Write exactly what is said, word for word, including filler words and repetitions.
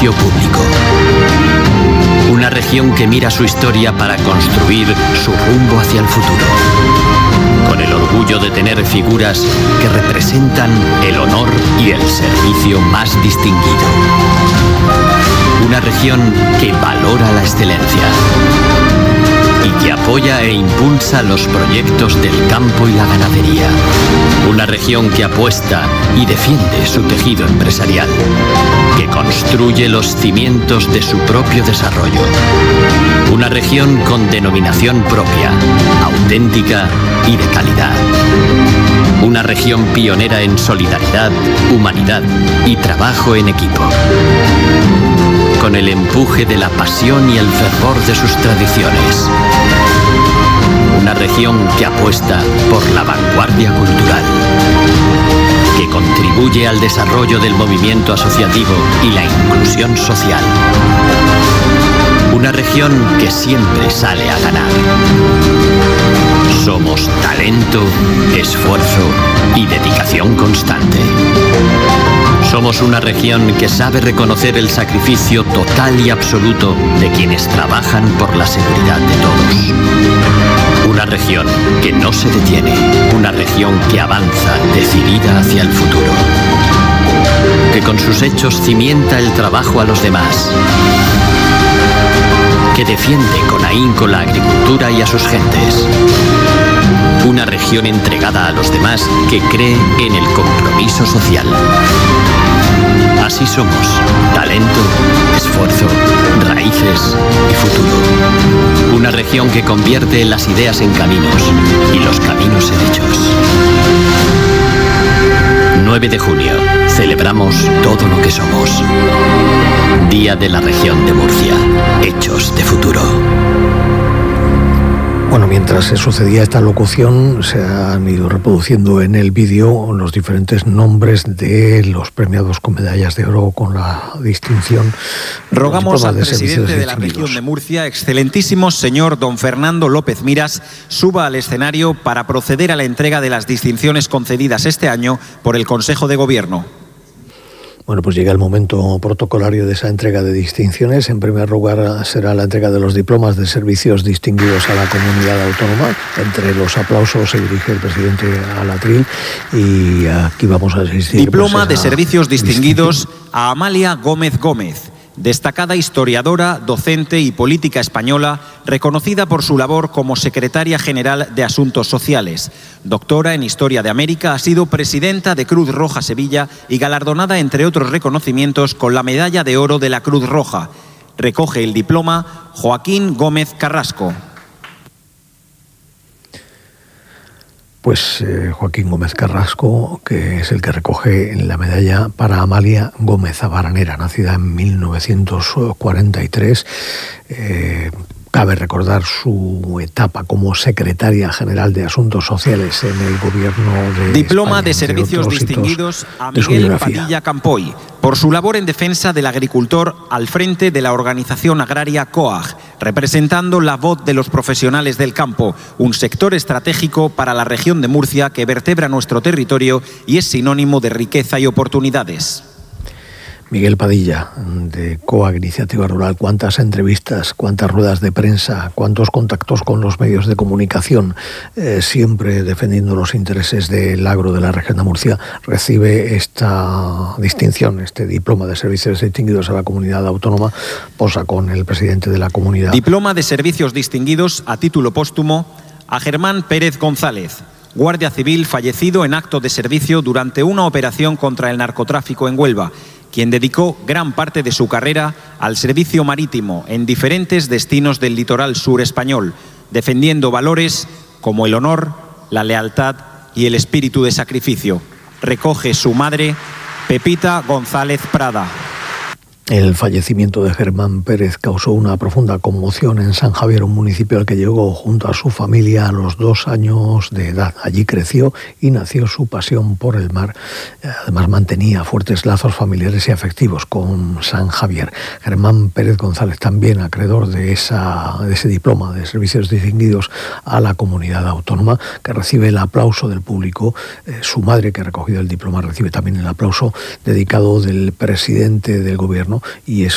servicio público. Una región que mira su historia para construir su rumbo hacia el futuro. Con el orgullo de tener figuras que representan el honor y el servicio más distinguido. Una región que valora la excelencia y que apoya e impulsa los proyectos del campo y la ganadería. Una región que apuesta y defiende su tejido empresarial, que construye los cimientos de su propio desarrollo. Una región con denominación propia, auténtica y de calidad. Una región pionera en solidaridad, humanidad y trabajo en equipo. Con el empuje de la pasión y el fervor de sus tradiciones. Una región que apuesta por la vanguardia cultural, que contribuye al desarrollo del movimiento asociativo y la inclusión social. Una región que siempre sale a ganar. Somos talento, esfuerzo y dedicación constante. Somos una región que sabe reconocer el sacrificio total y absoluto de quienes trabajan por la seguridad de todos. Una región que no se detiene, una región que avanza decidida hacia el futuro. Que con sus hechos cimienta el trabajo a los demás. Que defiende con ahínco la agricultura y a sus gentes. Una región entregada a los demás que cree en el compromiso social. Así somos: talento, esfuerzo, raíces y futuro. Una región que convierte las ideas en caminos y los caminos en hechos. nueve de junio. Celebramos todo lo que somos. Día de la Región de Murcia. Hechos de futuro. Bueno, mientras se sucedía esta locución, se han ido reproduciendo en el vídeo los diferentes nombres de los premiados con medallas de oro con la distinción. Rogamos al presidente de la región de Murcia, excelentísimo señor don Fernando López Miras, suba al escenario para proceder a la entrega de las distinciones concedidas este año por el Consejo de Gobierno. Bueno, pues llega el momento protocolario de esa entrega de distinciones. En primer lugar será la entrega de los diplomas de servicios distinguidos a la comunidad autónoma. Entre los aplausos se dirige el presidente al atril y aquí vamos a asistir. Diploma pues, de servicios distinguidos a Amalia Gómez Gómez, destacada historiadora, docente y política española, reconocida por su labor como secretaria general de Asuntos Sociales. Doctora en Historia de América, ha sido presidenta de Cruz Roja Sevilla y galardonada, entre otros reconocimientos, con la Medalla de Oro de la Cruz Roja. Recoge el diploma Joaquín Gómez Carrasco. Pues eh, Joaquín Gómez Carrasco, que es el que recoge la medalla para Amalia Gómez Abaranera, nacida en mil novecientos cuarenta y tres. Eh, Cabe recordar su etapa como secretaria general de Asuntos Sociales en el gobierno de Diploma España, de servicios distinguidos a Miguel Padilla Campoy por su labor en defensa del agricultor al frente de la organización agraria COAG, representando la voz de los profesionales del campo, un sector estratégico para la región de Murcia que vertebra nuestro territorio y es sinónimo de riqueza y oportunidades. Miguel Padilla, de COAG Iniciativa Rural, cuántas entrevistas, cuántas ruedas de prensa, cuántos contactos con los medios de comunicación, eh, siempre defendiendo los intereses del agro de la región de Murcia, recibe esta distinción, este diploma de servicios distinguidos a la comunidad autónoma, posa con el presidente de la comunidad. Diploma de servicios distinguidos a título póstumo a Germán Pérez González, guardia civil fallecido en acto de servicio durante una operación contra el narcotráfico en Huelva, quien dedicó gran parte de su carrera al servicio marítimo en diferentes destinos del litoral sur español, defendiendo valores como el honor, la lealtad y el espíritu de sacrificio. Recoge su madre, Pepita González Prada. El fallecimiento de Germán Pérez causó una profunda conmoción en San Javier, un municipio al que llegó junto a su familia a los dos años de edad. Allí creció y nació su pasión por el mar. Además mantenía fuertes lazos familiares y afectivos con San Javier. Germán Pérez González, también acreedor de, esa, de ese diploma de servicios distinguidos a la comunidad autónoma, que recibe el aplauso del público. Eh, su madre, que ha recogido el diploma, recibe también el aplauso dedicado del presidente del gobierno, y es